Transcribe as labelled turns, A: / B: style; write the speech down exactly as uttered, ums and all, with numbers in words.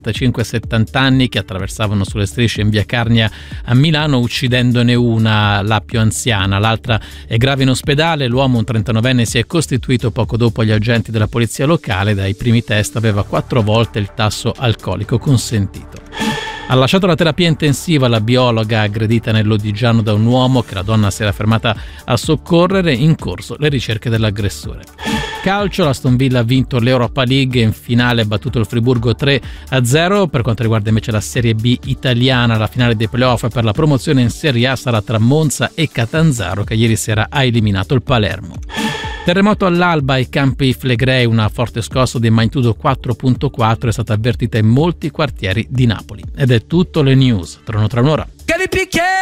A: cinque e settanta anni che attraversavano sulle strisce in via Carnia a Milano, uccidendone una, la più anziana. L'altra è grave in ospedale. L'uomo, un trentanovenne, si è costituito poco dopo agli agenti della polizia locale. Dai primi test aveva quattro volte il tasso alcolico consentito. Ha lasciato la terapia intensiva la biologa aggredita nell'Odigiano da un uomo che la donna si era fermata a soccorrere. In corso le ricerche dell'aggressore. Calcio, l'Aston Villa ha vinto l'Europa League e in finale ha battuto il Friburgo tre a zero. Per quanto riguarda invece la Serie B italiana, la finale dei playoff per la promozione in Serie A sarà tra Monza e Catanzaro, che ieri sera ha eliminato il Palermo. Terremoto all'alba ai Campi Flegrei, una forte scossa di magnitudo quattro virgola quattro è stata avvertita in molti quartieri di Napoli. Ed è tutto, le news. Torno tra un'ora.